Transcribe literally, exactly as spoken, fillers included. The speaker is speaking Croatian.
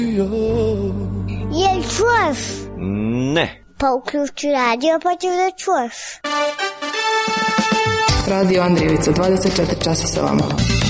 Jel čuješ? Ne. Pa uključi radio pa ćeš da čuješ. Radio Andrijevica, dvadeset četiri časa sa vama.